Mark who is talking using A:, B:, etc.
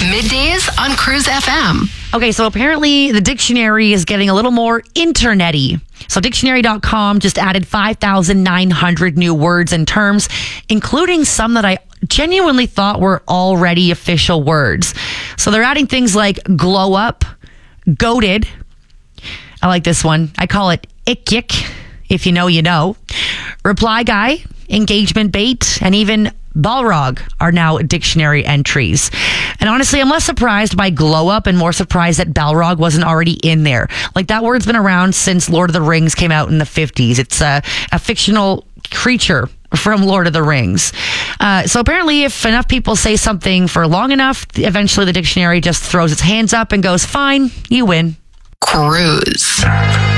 A: Middays on Cruise FM.
B: Okay, so apparently the dictionary is getting a little more internet-y. So dictionary.com just added 5,900 new words and terms, including some that I genuinely thought were already official words. So they're adding things like glow up, goated. I like this one. I call it ick. If you know, you know. Reply guy, engagement bait, and even Balrog are now dictionary entries. And honestly, I'm less surprised by glow up and more surprised that Balrog wasn't already in there. Like, that word's been around since Lord of the Rings came out in the 50s. It's a fictional creature from Lord of the Rings. So apparently if enough people say something for long enough, eventually the dictionary just throws its hands up and goes, fine, you win.
A: Cruise.